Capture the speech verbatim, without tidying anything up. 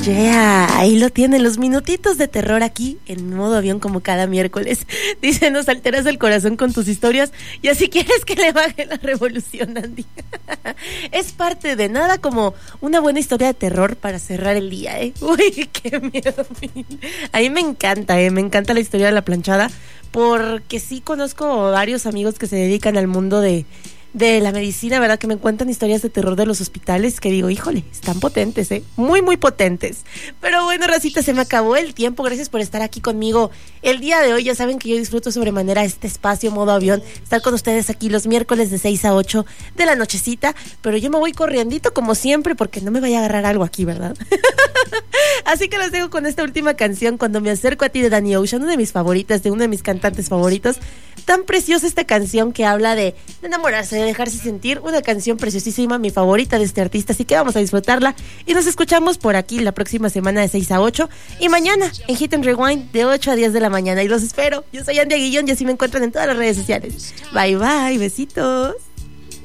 Yeah, ahí lo tienen, los minutitos de terror aquí en modo avión como cada miércoles. Dice, nos alteras el corazón con tus historias y así quieres que le baje la revolución, Andy. Es parte de nada como una buena historia de terror para cerrar el día, ¿eh? Uy, qué miedo. A mí me encanta, ¿eh? Me encanta la historia de la planchada porque sí conozco varios amigos que se dedican al mundo de... de la medicina, ¿verdad? Que me cuentan historias de terror de los hospitales que digo, híjole, están potentes, ¿eh? Muy, muy potentes. Pero bueno, racita, se me acabó el tiempo. Gracias por estar aquí conmigo el día de hoy. Ya saben que yo disfruto sobremanera este espacio modo avión, estar con ustedes aquí los miércoles de seis a ocho de la nochecita, pero yo me voy corriendito como siempre porque no me vaya a agarrar algo aquí, ¿verdad? Así que los dejo con esta última canción, Cuando me acerco a ti, de Danny Ocean, una de mis favoritas, de uno de mis cantantes favoritos. Tan preciosa esta canción que habla de, de enamorarse, de dejarse sentir, una canción preciosísima, mi favorita de este artista, así que vamos a disfrutarla y nos escuchamos por aquí la próxima semana de seis a ocho y mañana en Hit and Rewind de ocho a diez de la mañana y los espero. Yo soy Andy Aguillón y así me encuentran en todas las redes sociales. Bye bye, besitos.